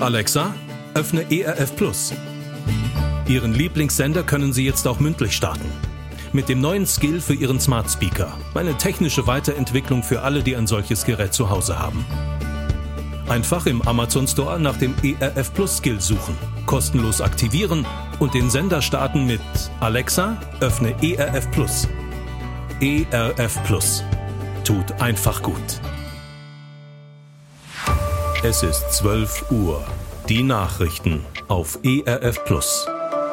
Alexa, öffne ERF Plus. Ihren Lieblingssender können Sie jetzt auch mündlich starten. Mit dem neuen Skill für Ihren Smart Speaker. Eine technische Weiterentwicklung für alle, die ein solches Gerät zu Hause haben. Einfach im Amazon Store nach dem ERF Plus Skill suchen, kostenlos aktivieren und den Sender starten mit Alexa, öffne ERF Plus. ERF Plus. Tut einfach gut. Es ist 12 Uhr. Die Nachrichten auf ERF Plus.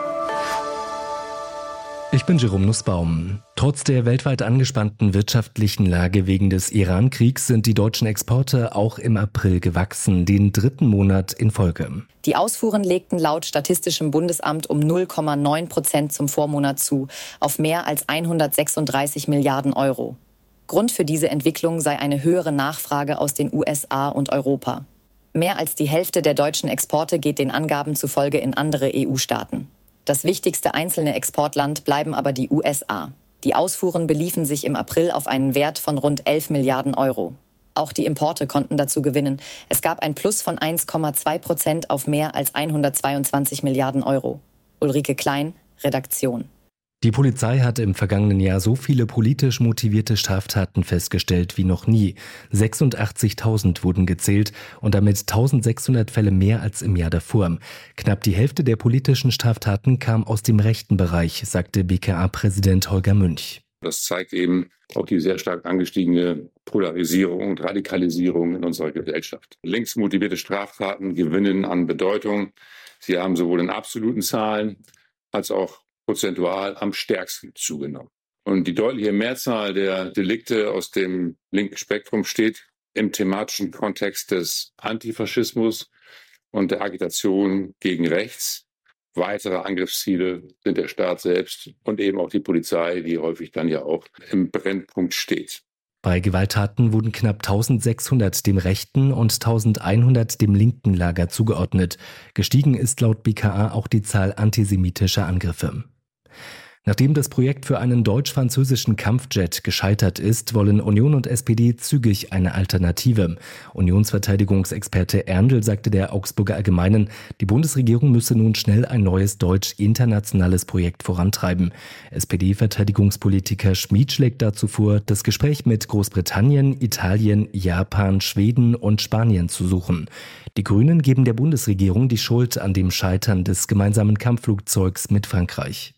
Ich bin Jerome Nussbaum. Trotz der weltweit angespannten wirtschaftlichen Lage wegen des Iran-Kriegs sind die deutschen Exporte auch im April gewachsen, den 3. Monat in Folge. Die Ausfuhren legten laut Statistischem Bundesamt um 0,9% zum Vormonat zu, auf mehr als 136 Milliarden Euro. Grund für diese Entwicklung sei eine höhere Nachfrage aus den USA und Europa. Mehr als die Hälfte der deutschen Exporte geht den Angaben zufolge in andere EU-Staaten. Das wichtigste einzelne Exportland bleiben aber die USA. Die Ausfuhren beliefen sich im April auf einen Wert von rund 11 Milliarden Euro. Auch die Importe konnten dazu gewinnen. Es gab ein Plus von 1,2% auf mehr als 122 Milliarden Euro. Ulrike Klein, Redaktion. Die Polizei hat im vergangenen Jahr so viele politisch motivierte Straftaten festgestellt wie noch nie. 86.000 wurden gezählt und damit 1.600 Fälle mehr als im Jahr davor. Knapp die Hälfte der politischen Straftaten kam aus dem rechten Bereich, sagte BKA-Präsident Holger Münch. Das zeigt eben auch die sehr stark angestiegene Polarisierung und Radikalisierung in unserer Gesellschaft. Links motivierte Straftaten gewinnen an Bedeutung. Sie haben sowohl in absoluten Zahlen als auch prozentual am stärksten zugenommen. Und die deutliche Mehrzahl der Delikte aus dem linken Spektrum steht im thematischen Kontext des Antifaschismus und der Agitation gegen rechts. Weitere Angriffsziele sind der Staat selbst und eben auch die Polizei, die häufig dann ja auch im Brennpunkt steht. Bei Gewalttaten wurden knapp 1.600 dem rechten und 1.100 dem linken Lager zugeordnet. Gestiegen ist laut BKA auch die Zahl antisemitischer Angriffe. Nachdem das Projekt für einen deutsch-französischen Kampfjet gescheitert ist, wollen Union und SPD zügig eine Alternative. Unionsverteidigungsexperte Erndl sagte der Augsburger Allgemeinen, die Bundesregierung müsse nun schnell ein neues deutsch-internationales Projekt vorantreiben. SPD-Verteidigungspolitiker Schmid schlägt dazu vor, das Gespräch mit Großbritannien, Italien, Japan, Schweden und Spanien zu suchen. Die Grünen geben der Bundesregierung die Schuld an dem Scheitern des gemeinsamen Kampfflugzeugs mit Frankreich.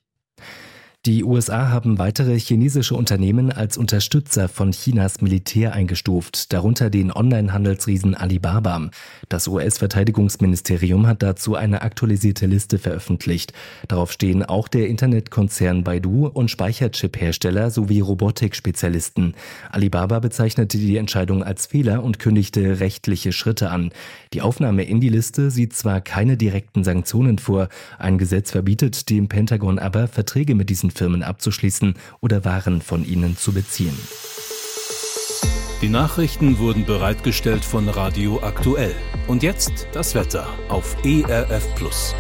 Die USA haben weitere chinesische Unternehmen als Unterstützer von Chinas Militär eingestuft, darunter den Online-Handelsriesen Alibaba. Das US-Verteidigungsministerium hat dazu eine aktualisierte Liste veröffentlicht. Darauf stehen auch der Internetkonzern Baidu und Speicherchip-Hersteller sowie Robotikspezialisten. Alibaba bezeichnete die Entscheidung als Fehler und kündigte rechtliche Schritte an. Die Aufnahme in die Liste sieht zwar keine direkten Sanktionen vor, ein Gesetz verbietet dem Pentagon aber, Verträge mit diesen Firmen abzuschließen oder Waren von ihnen zu beziehen. Die Nachrichten wurden bereitgestellt von Radio Aktuell. Und jetzt das Wetter auf ERF Plus.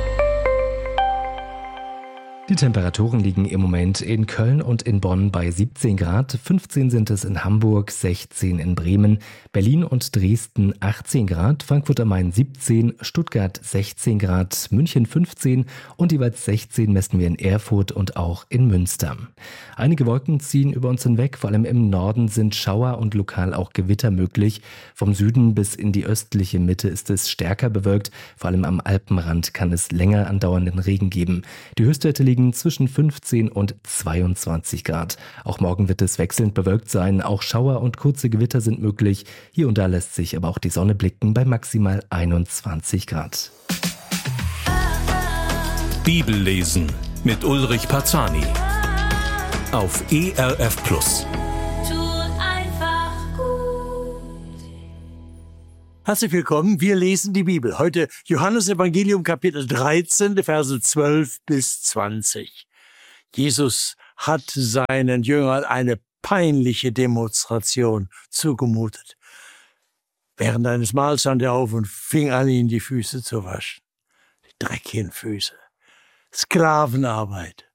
Die Temperaturen liegen im Moment in Köln und in Bonn bei 17 Grad, 15 sind es in Hamburg, 16 in Bremen, Berlin und Dresden 18 Grad, Frankfurt am Main 17, Stuttgart 16 Grad, München 15 und jeweils 16 messen wir in Erfurt und auch in Münster. Einige Wolken ziehen über uns hinweg, vor allem im Norden sind Schauer und lokal auch Gewitter möglich. Vom Süden bis in die östliche Mitte ist es stärker bewölkt, vor allem am Alpenrand kann es länger andauernden Regen geben. Die Höchstwerte liegen zwischen 15 und 22 Grad. Auch morgen wird es wechselnd bewölkt sein. Auch Schauer und kurze Gewitter sind möglich. Hier und da lässt sich aber auch die Sonne blicken bei maximal 21 Grad. Bibellesen mit Ulrich Parzani auf ERF Plus. Herzlich willkommen, wir lesen die Bibel. Heute Johannes Evangelium Kapitel 13, die Verse 12 bis 20. Jesus hat seinen Jüngern eine peinliche Demonstration zugemutet. Während eines Mahls stand er auf und fing an, ihnen die Füße zu waschen. Die dreckigen Füße. Sklavenarbeit.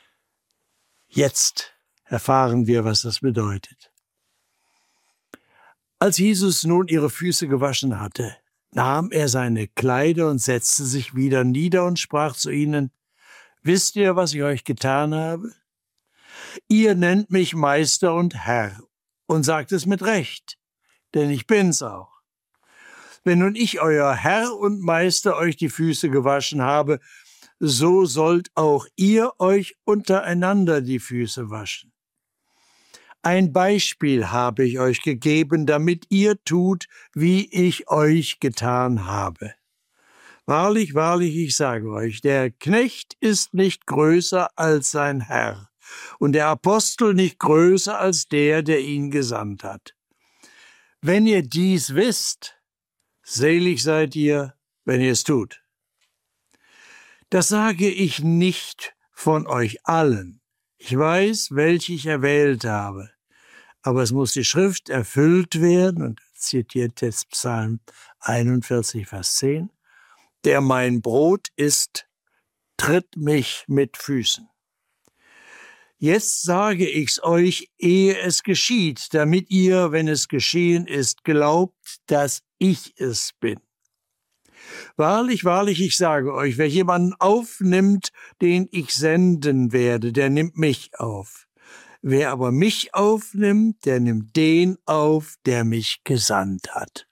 Jetzt erfahren wir, was das bedeutet. Als Jesus nun ihre Füße gewaschen hatte, nahm er seine Kleider und setzte sich wieder nieder und sprach zu ihnen: Wisst ihr, was ich euch getan habe? Ihr nennt mich Meister und Herr und sagt es mit Recht, denn ich bin's auch. Wenn nun ich, euer Herr und Meister, euch die Füße gewaschen habe, so sollt auch ihr euch untereinander die Füße waschen. Ein Beispiel habe ich euch gegeben, damit ihr tut, wie ich euch getan habe. Wahrlich, wahrlich, ich sage euch, der Knecht ist nicht größer als sein Herr und der Apostel nicht größer als der ihn gesandt hat. Wenn ihr dies wisst, selig seid ihr, wenn ihr es tut. Das sage ich nicht von euch allen. Ich weiß, welche ich erwählt habe. Aber es muss die Schrift erfüllt werden, und zitiert jetzt Psalm 41, Vers 10, der mein Brot isst, tritt mich mit Füßen. Jetzt sage ich's euch, ehe es geschieht, damit ihr, wenn es geschehen ist, glaubt, dass ich es bin. Wahrlich, wahrlich, ich sage euch, wer jemanden aufnimmt, den ich senden werde, der nimmt mich auf. Wer aber mich aufnimmt, der nimmt den auf, der mich gesandt hat.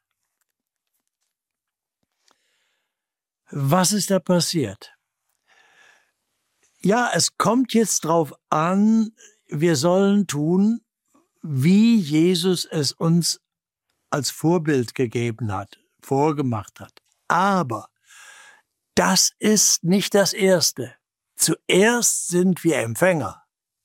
Was ist da passiert? Ja, es kommt jetzt drauf an, wir sollen tun, wie Jesus es uns als Vorbild gegeben hat, vorgemacht hat. Aber das ist nicht das Erste. Zuerst sind wir Empfänger.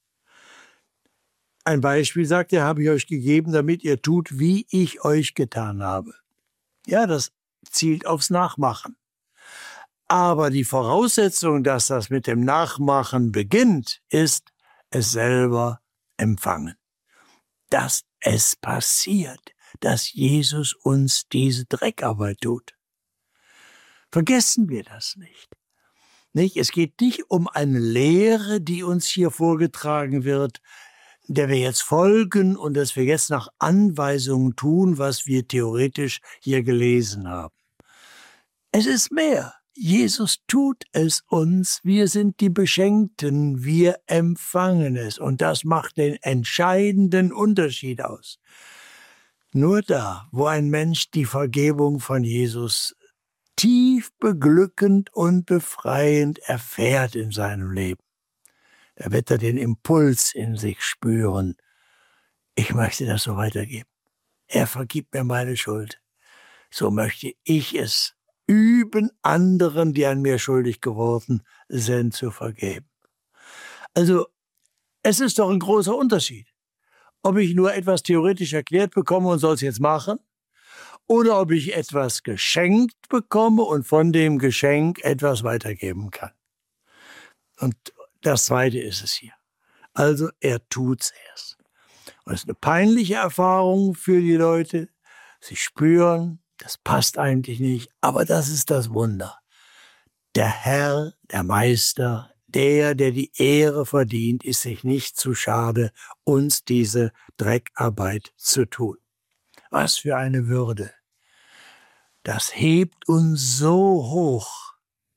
Ein Beispiel sagt er, habe ich euch gegeben, damit ihr tut, wie ich euch getan habe. Ja, das zielt aufs Nachmachen. Aber die Voraussetzung, dass das mit dem Nachmachen beginnt, ist es selber empfangen. Dass es passiert, dass Jesus uns diese Dreckarbeit tut. Vergessen wir das nicht. Es geht nicht um eine Lehre, die uns hier vorgetragen wird, der wir jetzt folgen und dass wir jetzt nach Anweisungen tun, was wir theoretisch hier gelesen haben. Es ist mehr. Jesus tut es uns. Wir sind die Beschenkten. Wir empfangen es. Und das macht den entscheidenden Unterschied aus. Nur da, wo ein Mensch die Vergebung von Jesus tief beglückend und befreiend erfährt in seinem Leben, da wird er den Impuls in sich spüren, ich möchte das so weitergeben. Er vergibt mir meine Schuld. So möchte ich es üben, anderen, die an mir schuldig geworden sind, zu vergeben. Also, es ist doch ein großer Unterschied, ob ich nur etwas theoretisch erklärt bekomme und soll es jetzt machen, oder ob ich etwas geschenkt bekomme und von dem Geschenk etwas weitergeben kann. Und das Zweite ist es hier. Also er tut's erst. Und es ist eine peinliche Erfahrung für die Leute. Sie spüren, das passt eigentlich nicht, aber das ist das Wunder. Der Herr, der Meister, der die Ehre verdient, ist sich nicht zu schade, uns diese Dreckarbeit zu tun. Was für eine Würde. Das hebt uns so hoch.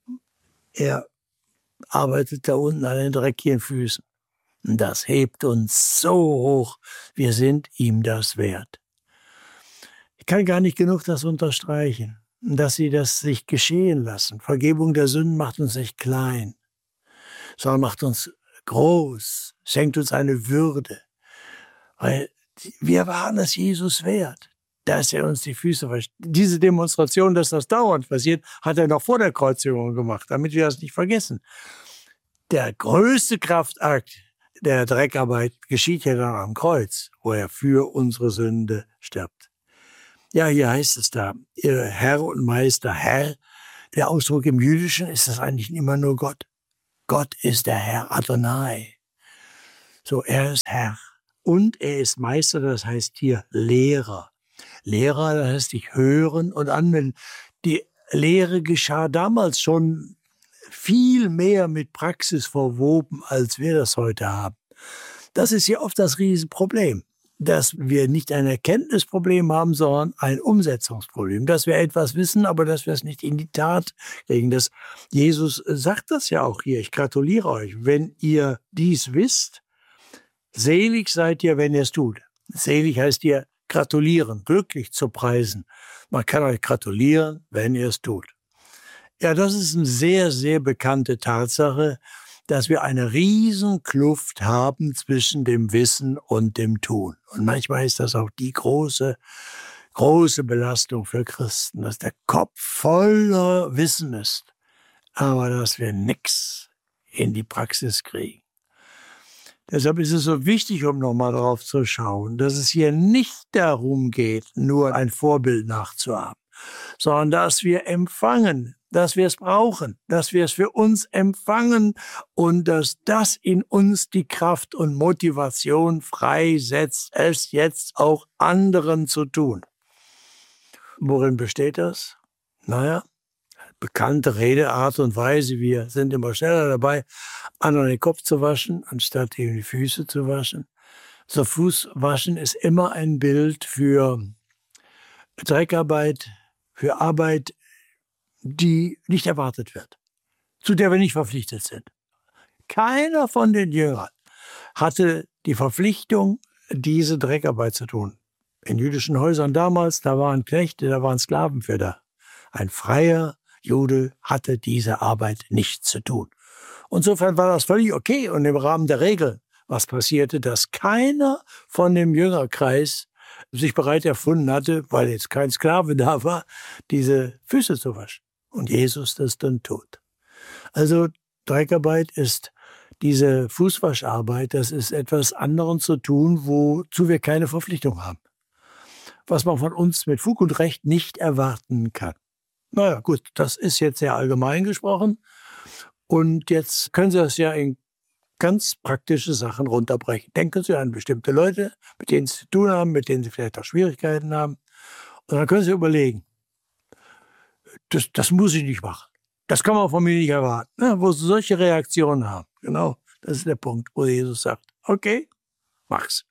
Er arbeitet da unten an den dreckigen Füßen. Und das hebt uns so hoch. Wir sind ihm das wert. Ich kann gar nicht genug das unterstreichen, dass sie das sich geschehen lassen. Vergebung der Sünden macht uns nicht klein, sondern macht uns groß, schenkt uns eine Würde. Weil wir waren es Jesus wert, dass er uns die Füße wäscht. Diese Demonstration, dass das dauernd passiert, hat er noch vor der Kreuzigung gemacht, damit wir das nicht vergessen. Der größte Kraftakt der Dreckarbeit geschieht ja dann am Kreuz, wo er für unsere Sünde stirbt. Ja, hier heißt es da, ihr Herr und Meister, Herr. Der Ausdruck im Jüdischen ist das eigentlich immer nur Gott. Gott ist der Herr, Adonai. So, er ist Herr. Und er ist Meister, das heißt hier Lehrer. Lehrer, das heißt ich hören und anwenden. Die Lehre geschah damals schon viel mehr mit Praxis verwoben, als wir das heute haben. Das ist ja oft das Riesenproblem. dass wir nicht ein Erkenntnisproblem haben, sondern ein Umsetzungsproblem. Dass wir etwas wissen, aber dass wir es nicht in die Tat kriegen. Jesus sagt das ja auch hier. Ich gratuliere euch. Wenn ihr dies wisst, selig seid ihr, wenn ihr es tut. Selig heißt ihr gratulieren, glücklich zu preisen. Man kann euch gratulieren, wenn ihr es tut. Ja, das ist eine sehr, sehr bekannte Tatsache, dass wir eine riesen Kluft haben zwischen dem Wissen und dem Tun. Und manchmal ist das auch die große Belastung für Christen, dass der Kopf voller Wissen ist, aber dass wir nichts in die Praxis kriegen. Deshalb ist es so wichtig, um nochmal drauf zu schauen, dass es hier nicht darum geht, nur ein Vorbild nachzuahmen, sondern dass wir empfangen, dass wir es brauchen, dass wir es für uns empfangen und dass das in uns die Kraft und Motivation freisetzt, es jetzt auch anderen zu tun. Worin besteht das? Naja, bekannte Redeart und Weise, wir sind immer schneller dabei, anderen den Kopf zu waschen, anstatt eben die Füße zu waschen. So Fußwaschen ist immer ein Bild für Dreckarbeit, für Arbeit, die nicht erwartet wird, zu der wir nicht verpflichtet sind. Keiner von den Jüngern hatte die Verpflichtung, diese Dreckarbeit zu tun. In jüdischen Häusern damals, da waren Knechte, da waren Sklaven für da. Ein freier Jude hatte diese Arbeit nicht zu tun. Insofern war das völlig okay und im Rahmen der Regel, was passierte, dass keiner von dem Jüngerkreis sich bereit erfunden hatte, weil jetzt kein Sklave da war, diese Füße zu waschen. Und Jesus das dann tut. Also Dreckarbeit ist diese Fußwascharbeit, das ist etwas anderem zu tun, wozu wir keine Verpflichtung haben. Was man von uns mit Fug und Recht nicht erwarten kann. Naja, gut, das ist jetzt sehr allgemein gesprochen. Und jetzt können Sie das ja in ganz praktische Sachen runterbrechen. Denken Sie an bestimmte Leute, mit denen Sie zu tun haben, mit denen Sie vielleicht auch Schwierigkeiten haben. Und dann können Sie überlegen, das muss ich nicht machen. Das kann man von mir nicht erwarten. Ja, wo Sie solche Reaktionen haben. Genau, das ist der Punkt, wo Jesus sagt, okay, mach's.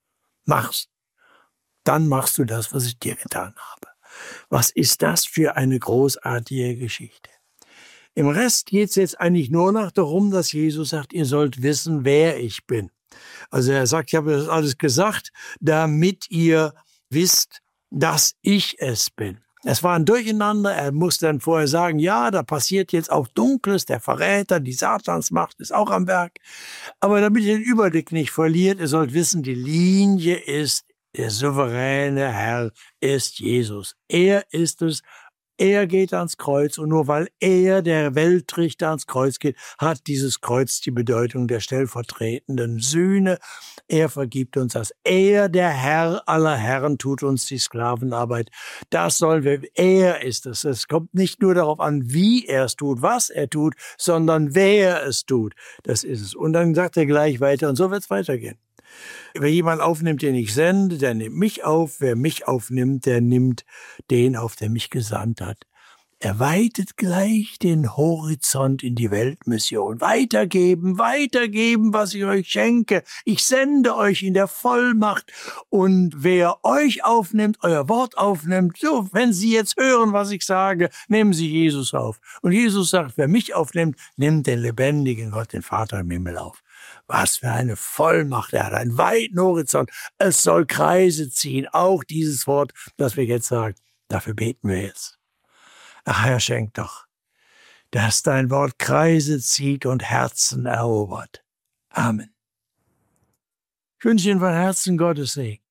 Dann machst du das, was ich dir getan habe. Was ist das für eine großartige Geschichte? Im Rest geht es jetzt eigentlich nur noch darum, dass Jesus sagt, ihr sollt wissen, wer ich bin. Also er sagt, ich habe das alles gesagt, damit ihr wisst, dass ich es bin. Es war ein Durcheinander, er muss dann vorher sagen, ja, da passiert jetzt auch Dunkles, der Verräter, die Satansmacht ist auch am Werk. Aber damit ihr den Überblick nicht verliert, ihr sollt wissen, die Linie ist, der souveräne Herr ist Jesus. Er ist es. Er geht ans Kreuz und nur weil er, der Weltrichter, ans Kreuz geht, hat dieses Kreuz die Bedeutung der stellvertretenden Sühne. Er vergibt uns das. Er, der Herr aller Herren, tut uns die Sklavenarbeit. Das sollen wir, er ist es. Es kommt nicht nur darauf an, wie er es tut, was er tut, sondern wer es tut. Das ist es. Und dann sagt er gleich weiter und so wird es weitergehen. Wer jemand aufnimmt, den ich sende, der nimmt mich auf. Wer mich aufnimmt, der nimmt den auf, der mich gesandt hat. Er weitet gleich den Horizont in die Weltmission. Weitergeben, was ich euch schenke. Ich sende euch in der Vollmacht. Und wer euch aufnimmt, euer Wort aufnimmt, so, wenn Sie jetzt hören, was ich sage, nehmen Sie Jesus auf. Und Jesus sagt, wer mich aufnimmt, nimmt den lebendigen Gott, den Vater im Himmel auf. Was für eine Vollmacht, er hat einen weiten Horizont. Es soll Kreise ziehen, auch dieses Wort, das wir jetzt sagen. Dafür beten wir jetzt. Ach, Herr, schenk doch, dass dein Wort Kreise zieht und Herzen erobert. Amen. Ich wünsche Ihnen von Herzen Gottes Segen.